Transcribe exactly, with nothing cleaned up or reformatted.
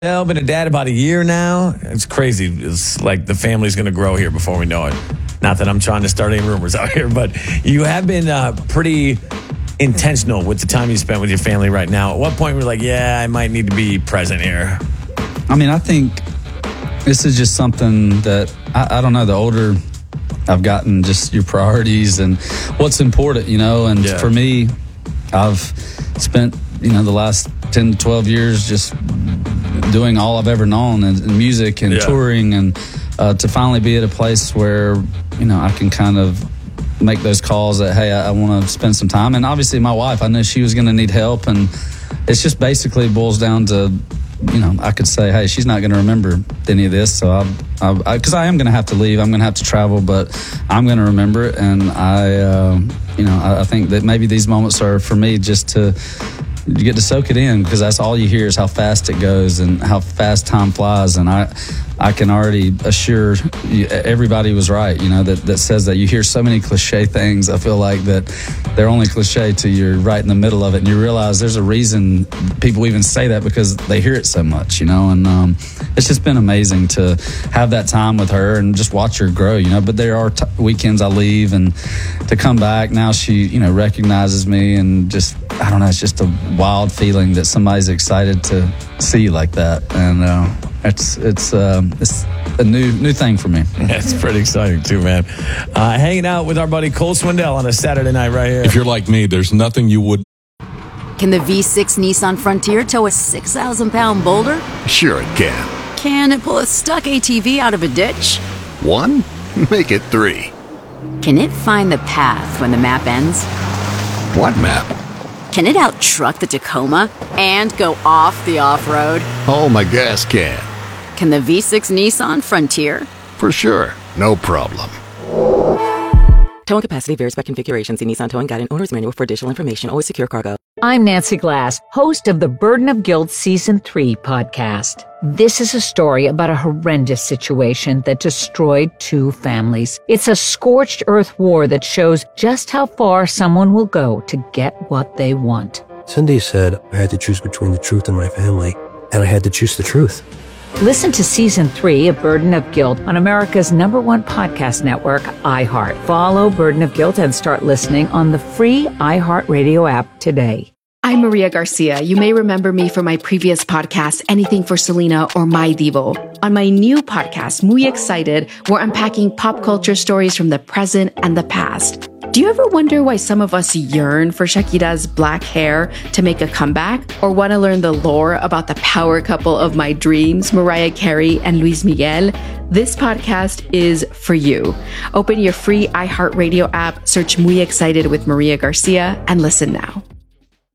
Well, been a dad about a year now. It's crazy. It's like the family's going to grow here before we know it. Not that I'm trying to start any rumors out here, but you have been uh, pretty intentional with the time you spent with your family right now. At what point were you like, yeah, I might need to be present here? I mean, I think this is just something that, I, I don't know, the older I've gotten, just your priorities and what's important, you know, and yeah. for me, I've spent, you know, the last ten to twelve years just doing all I've ever known in, in music and yeah. touring, and uh, to finally be at a place where, you know, I can kind of make those calls that, hey, I, I want to spend some time. And obviously my wife, I knew she was going to need help, and it's just basically boils down to, you know, I could say, hey, she's not going to remember any of this, so I, because I, I, I am going to have to leave, I'm going to have to travel, but I'm going to remember it. And I, uh, you know, I, I think that maybe these moments are for me just to you get to soak it in, because that's all you hear is how fast it goes and how fast time flies. And I I can already assure you, everybody was right, you know, that, that says that. You hear so many cliche things, I feel like, that they're only cliche till you're right in the middle of it, and you realize there's a reason people even say that, because they hear it so much, you know. And um, it's just been amazing to have that time with her and just watch her grow, you know. But there are t- weekends I leave, and to come back, now she, you know, recognizes me, and just, I don't know, it's just a wild feeling that somebody's excited to see you like that. And uh, it's it's um, it's a new new thing for me. Yeah, it's pretty exciting too, man. Uh, hanging out with our buddy Cole Swindell on a Saturday night right here. If you're like me, there's nothing you would. Can the V six Nissan Frontier tow a six thousand pound boulder? Sure it can. Can it pull a stuck A T V out of a ditch? One? Make it three. Can it find the path when the map ends? What map? Can it out-truck the Tacoma and go off the off-road? Oh, my gas can. Can the V six Nissan Frontier? For sure. No problem. Towing capacity varies by configuration. See Nissan Towing Guide and Owner's Manual for additional information. Always secure cargo. I'm Nancy Glass, host of the Burden of Guilt Season three podcast. This is a story about a horrendous situation that destroyed two families. It's a scorched earth war that shows just how far someone will go to get what they want. Cindy said I had to choose between the truth and my family, and I had to choose the truth. Listen to Season three of Burden of Guilt on America's number one podcast network, iHeart. Follow Burden of Guilt and start listening on the free iHeartRadio app today. I'm Maria Garcia. You may remember me from my previous podcast, Anything for Selena or My Divo. On my new podcast, Muy Excited, we're unpacking pop culture stories from the present and the past. Do you ever wonder why some of us yearn for Shakira's black hair to make a comeback? Or want to learn the lore about the power couple of my dreams, Mariah Carey and Luis Miguel? This podcast is for you. Open your free iHeartRadio app, search Muy Excited with Maria Garcia, and listen now.